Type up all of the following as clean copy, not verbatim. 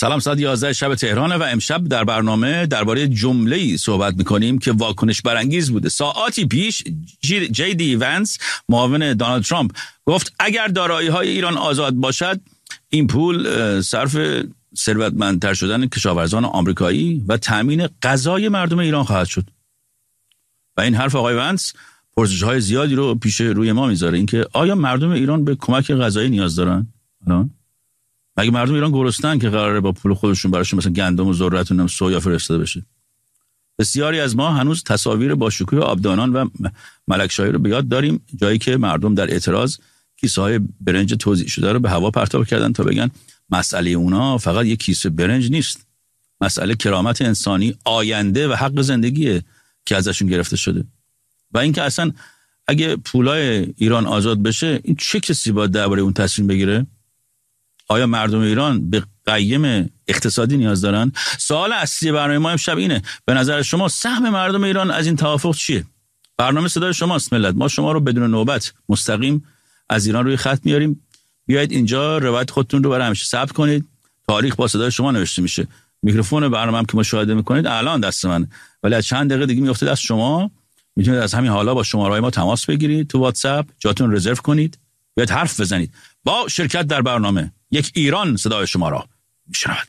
سلام، ساعت 11 شب تهرانه و امشب در برنامه درباره جمله‌ای صحبت می‌کنیم که واکنش برانگیز بوده. ساعاتی پیش جی دی ونس، معاون دونالد ترامپ، گفت اگر دارایی‌های ایران آزاد باشد، این پول صرف ثروتمندتر شدن کشاورزان آمریکایی و تامین غذای مردم ایران خواهد شد. و این حرف آقای ونس پرسش‌های زیادی رو پیش روی ما میذاره، اینکه آیا مردم ایران به کمک غذایی نیاز دارن الان؟ مگه مردم ایران گرسنه‌ان که قراره با پول خودشون براشون مثلا گندم و ذرت و سویا فرستاده بشه؟ بسیاری از ما هنوز تصاویر با شکوه آبدانان و ملکشاهی رو به یاد داریم، جایی که مردم در اعتراض کیسه‌های برنج توزیع شده رو به هوا پرتاب کردن تا بگن مسئله اونا فقط یک کیسه برنج نیست، مسئله کرامت انسانی، آینده و حق زندگیه که ازشون گرفته شده. و اینکه اصلا اگه پولای ایران آزاد بشه، این چه کسی باید درباره اون تصمیم بگیره؟ آیا مردم ایران به قیم اقتصادی نیاز دارن؟ سوال اصلی برنامه ما امشب اینه، به نظر شما سهم مردم ایران از این توافق چیه؟ برنامه صدای شماست ملت، ما شما رو بدون نوبت مستقیم از ایران روی خط میاریم. بیایید اینجا روایت خودتون رو برای همیشه ثبت کنید. تاریخ با صدای شما نوشته میشه. میکروفون برنامه هم که مشاهده میکنید الان دست من، ولی از چند دقیقه دیگه میفته دست شما. میتونید از همین حالا با شماره‌های ما تماس بگیرید، تو واتساپ جاتون رزرو کنید، بیاید حرف بزنید. با شرکت در برنامه یک ایران صدای شما را میشنود.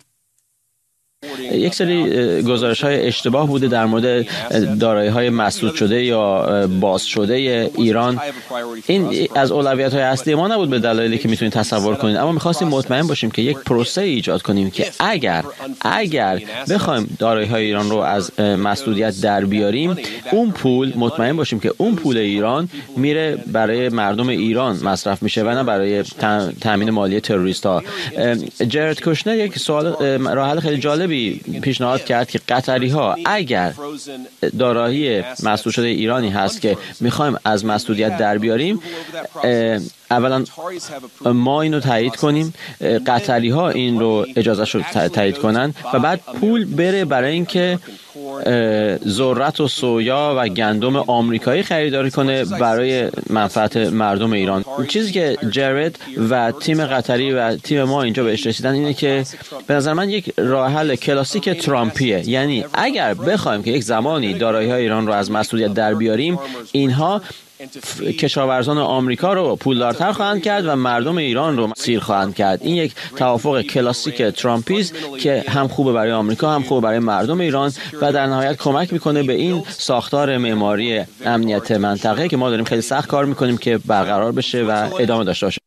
یک سری گزارش‌های اشتباه بوده در مورد دارایی‌های مسدود شده یا باز شده ایران. این از اولویت‌های اصلی ما نبود به دلایلی که میتونید تصور کنید، اما می‌خواستیم مطمئن باشیم که یک پروسه ایجاد کنیم که اگر بخوایم دارایی‌های ایران رو از مسدودیت در بیاریم، اون پول مطمئن باشیم که اون پول ایران میره برای مردم ایران مصرف میشه و نه برای تامین مالی تروریست‌ها. جرد کوشنر یک سوال راه حل خیلی جالبی پیشنهاد کرد که قطری‌ها اگر دارایی مسدود شده ایرانی هست که میخوایم از مسدودیت در بیاریم، اولا ما اینو تایید کنیم، قطری‌ها این رو اجازهش رو تایید کنن و بعد پول بره برای اینکه ذرت و سویا و گندم آمریکایی خریداری کنه برای منفعت مردم ایران. چیزی که جرد و تیم قطری و تیم ما اینجا بهش رسیدن اینه که به نظر من یک راه حل کلاسیک ترامپیه، یعنی اگر بخوایم که یک زمانی دارایی‌های ایران رو از مسدودیت در بیاریم، اینها کشاورزان آمریکا رو پولدارتر خواهند کرد و مردم ایران رو سیر خواهند کرد. این یک توافق کلاسیک ترامپیست که هم خوبه برای آمریکا هم خوبه برای مردم ایران و در نهایت کمک میکنه به این ساختار معماری امنیت منطقه که ما داریم خیلی سخت کار میکنیم که برقرار بشه و ادامه داشته باشه.